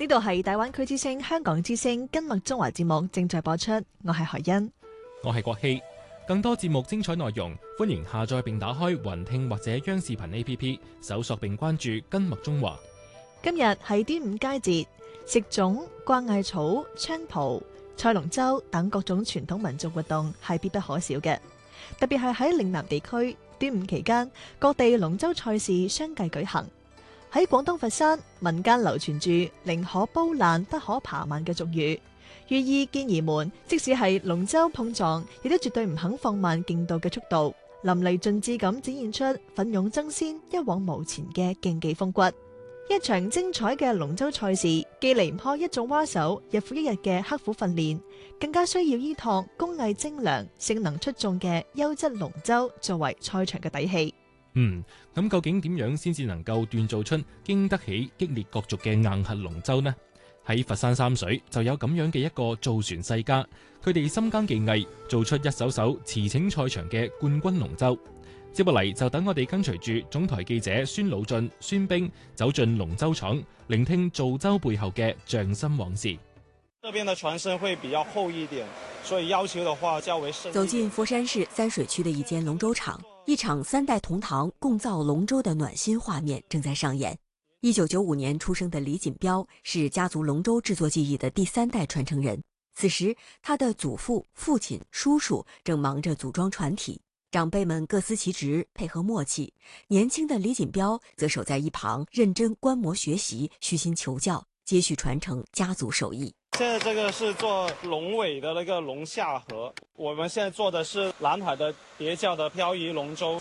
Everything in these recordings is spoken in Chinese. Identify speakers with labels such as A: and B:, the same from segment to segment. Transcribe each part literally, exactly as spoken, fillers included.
A: 呢度係大灣區之聲、香港之聲今麥中華節目正在播出，我係何欣，
B: 我係國希。更多節目精彩內容，歡迎下載並打開雲聽或者央視頻 A P P， 搜索並關注今麥中華。
A: 今日係端午佳節，食粽、掛艾草、菖蒲、賽龍舟等各種傳統民族活動係必不可少嘅。特別係喺嶺南地區，端午期間各地龍舟賽事相繼舉行。喺廣東佛山，民間流傳住寧可煲爛不可扒慢嘅俗語，寓意健兒們即使係龍舟碰撞，亦都絕對唔肯放慢競渡嘅速度，淋漓盡致咁展現出奮勇爭先、一往無前嘅競技風骨。一場精彩嘅龍舟賽事，既離唔開一眾蛙手日復一日嘅刻苦訓練，更加需要依託工藝精良、性能出眾嘅優質龍舟作為賽場嘅底氣。
B: 嗯，咁究竟點樣先至能夠鍛造出經得起激烈角逐嘅硬核龍舟呢？喺佛山三水就有咁樣嘅一個造船世家，佢哋深耕技藝，做出一艘艘馳騁賽場嘅冠軍龍舟。接落嚟就等我哋跟隨住總台記者孫魯俊、孫兵走進龍舟廠，聆聽造舟背後嘅匠心往事。
C: 這邊的船身會比較厚一點，所以要求的話較為深。
D: 走進佛山市三水區的一間龍舟廠，一場三代同堂共造龍舟的暖心畫面正在上演。一九九五年出生的李錦標是家族龍舟製作技藝的第三代傳承人。此時，他的祖父、父親、叔叔正忙着組裝船體，長輩們各司其職，配合默契。年輕的李錦標則守在一旁，認真觀摩學習，虛心求教，接續傳承家族手藝。
C: 現在這個是做龍尾的那個龍下河，我們現在做的是南海的疊教的漂移龍舟。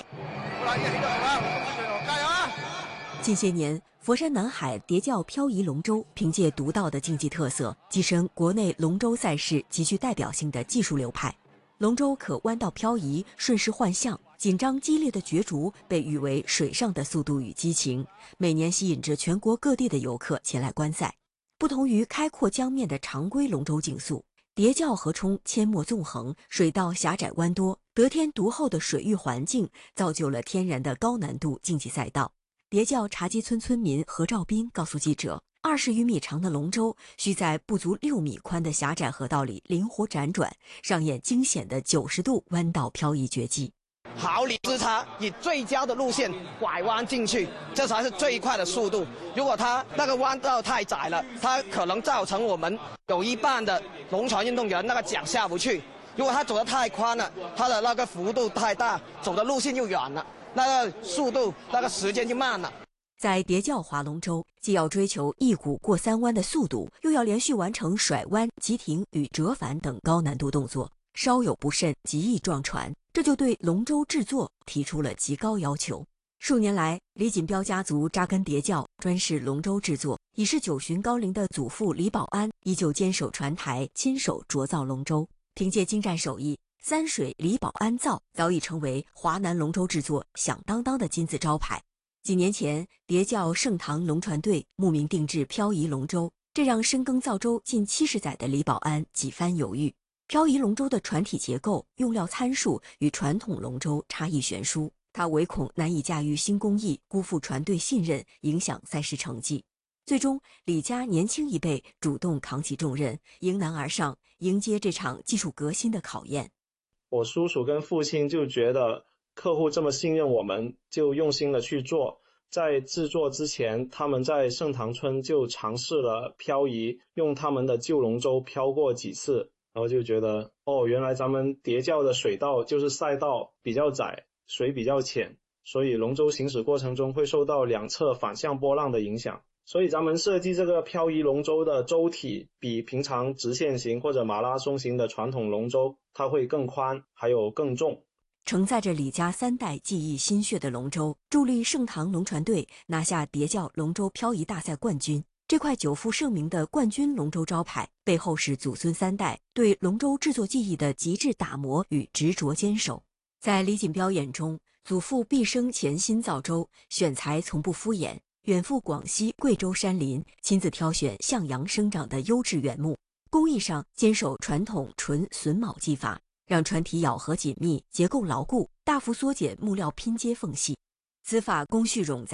D: 近些年，佛山南海疊教漂移龍舟憑借獨到的競技特色，躋身國內龍舟賽事極具代表性的技術流派。龍舟可彎道漂移，順勢換向，緊張激烈的角逐被譽為水上的速度與激情，每年吸引着全國各地的遊客前來觀賽。不同於開闊江面的常規龍舟競速，疊教河涌阡陌縱橫，水道狹窄彎多，得天獨厚的水域環境造就了天然的高難度競技賽道。疊教茶基村村民何兆斌告訴記者，二十餘米長的龍舟需在不足六米寬的狹窄河道裡靈活輾轉，上演驚險的九十度彎道漂移絕技。
E: 毫釐之差，以最佳的路線拐彎進去，這才是最快的速度。如果它那個彎道太窄了，它可能造成我們有一半的龍船運動員那個槳下不去。如果它走得太寬了，它的那個幅度太大，走的路線又遠了，那個速度那個時間就慢了。
D: 在疊教划龍舟，既要追求一鼓過三彎的速度，又要連續完成甩彎、急停與折返等高難度動作，稍有不慎極易撞船。這就對龍舟製作提出了極高要求。數年來，李錦標家族扎根疊教，專事龍舟製作。已是九旬高齡的祖父李保安依舊堅守船台，親手琢造龍舟。憑借精湛手藝，三水李保安造早已成為華南龍舟製作響當當的金字招牌。幾年前，疊教盛唐龍船隊慕名定制漂移龍舟，這讓深耕造舟近七十載的李保安幾番猶豫。漂移龍舟的船體結構、用料參數與傳統龍舟差異懸殊，他唯恐難以駕馭新工藝，辜負船隊信任，影響賽事成績。最終，李家年輕一輩主動扛起重任，迎難而上，迎接這場技術革新的考驗。
F: 我叔叔跟父親就覺得客戶這麼信任我們，就用心的去做。在製作之前，他們在盛唐村就嘗試了漂移，用他們的舊龍舟漂過幾次。然後就覺得，哦，原來咱們疊教的水道就是賽道比較窄，水比較淺，所以龍舟行駛過程中會受到兩側反向波浪的影響。所以咱們設計這個漂移龍舟的舟體比平常直線型或者馬拉松型的傳統龍舟，它會更寬，還有更重。
D: 承載着李家三代技藝心血的龍舟，助力盛唐龍船隊拿下疊教龍舟漂移大賽冠軍。這塊久負盛名的冠軍龍舟招牌，背後是祖孫三代對龍舟製作技藝的極致打磨與執着堅守。在李錦標眼中，祖父畢生潛心造舟，選材從不敷衍，遠赴廣西、貴州山林，親自挑選向陽生長的優質原木，工藝上堅守傳統純榫鉚技法，讓船體咬合緊密，結構牢固，大幅縮減木料拼接縫隙。此法工序冗雜。